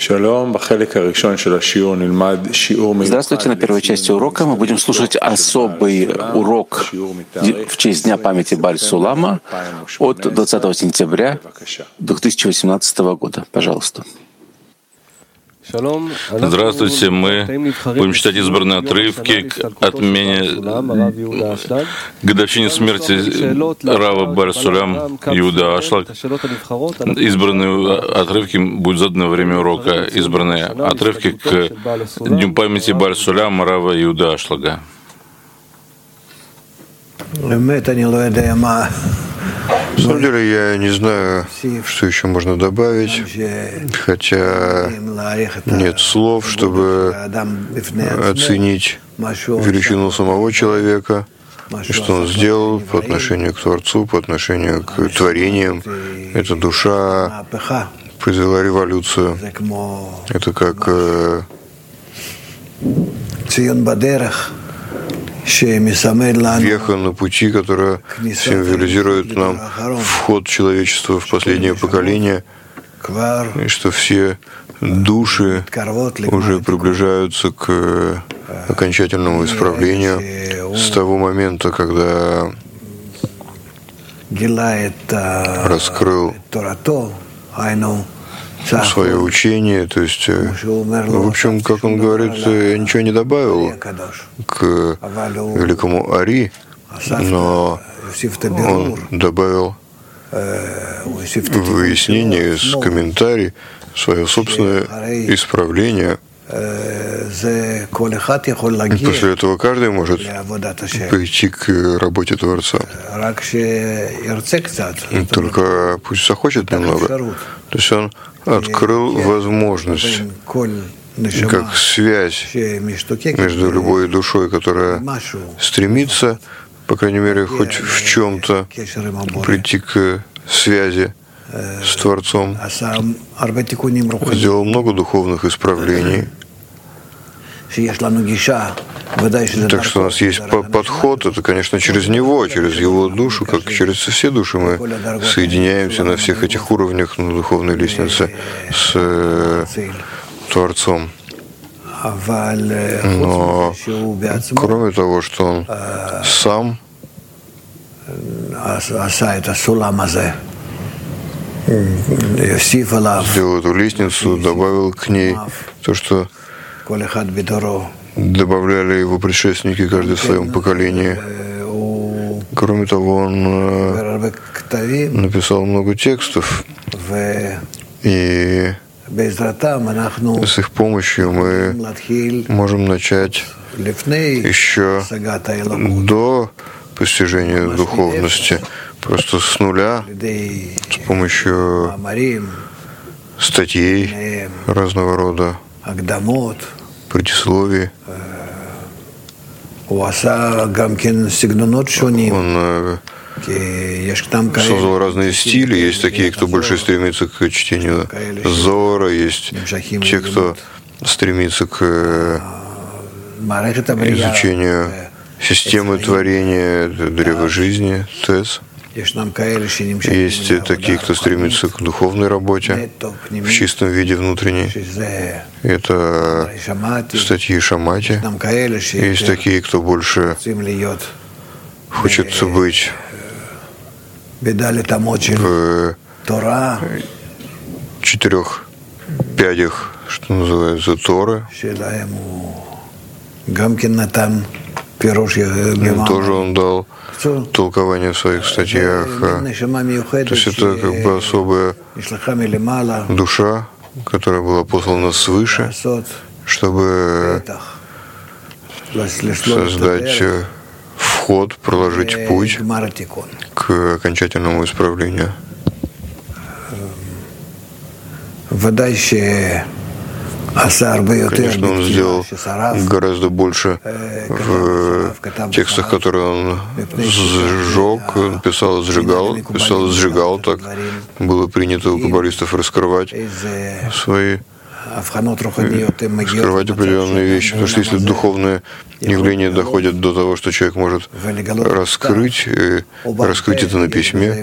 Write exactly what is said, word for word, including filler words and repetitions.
Здравствуйте. На первой части урока мы будем слушать особый урок в честь Дня памяти Бааль-Сулама от двадцатого сентября две тысячи восемнадцатого года. Пожалуйста. Здравствуйте. Мы будем читать избранные отрывки к отмене годовщине смерти Рава Бааль-Сулам Иуда Ашлаг. Избранные отрывки будут заданы во время урока. Избранные отрывки к Дню памяти Бааль-Сулама Рава Иуда Ашлага. На самом деле я не знаю, что еще можно добавить, хотя нет слов, чтобы оценить величину самого человека, что он сделал по отношению к Творцу, по отношению к творениям. Эта душа произвела революцию. Это как веха на пути, которая символизирует нам вход человечества в последнее поколение, и что все души уже приближаются к окончательному исправлению с того момента, когда раскрыл свое учение, то есть, в общем, как он говорит, я ничего не добавил к великому Ари, но он добавил выяснение, комментарий, свое собственное исправление. После этого каждый может прийти к работе Творца. Только пусть захочет немного. То есть он открыл возможность, как связь между любой душой, которая стремится, по крайней мере, хоть в чем-то прийти к связи с Творцом. Сделал много духовных исправлений. Так что у нас есть подход, это, конечно, через него, через его душу, как через все души мы соединяемся на всех этих уровнях на духовной лестнице с Творцом. Но кроме того, что он сам сделал эту лестницу, добавил к ней то, что добавляли его предшественники, каждый в своем поколении. Кроме того, он написал много текстов, и с их помощью мы можем начать еще до постижения духовности, просто с нуля, с помощью статей разного рода, предисловий. Он создал разные стили. Есть такие, кто больше стремится к чтению Зоара, есть те, кто стремится к изучению системы творения, древа жизни, Тес. Есть такие, кто стремится к духовной работе в чистом виде внутренней. Это статьи Шамати. Есть такие, кто больше хочет быть в четырех пядях, что называется, Торы. Им тоже он дал толкование в своих статьях. То есть это как бы особая душа, которая была послана свыше, чтобы создать вход, проложить путь к окончательному исправлению. Конечно, он сделал гораздо больше в текстах, которые он сжег, он писал, сжигал, писал, сжигал, так было принято у каббалистов раскрывать свои, скрывать определенные вещи. Потому что если духовные явления доходят до того, что человек может раскрыть, раскрыть это на письме,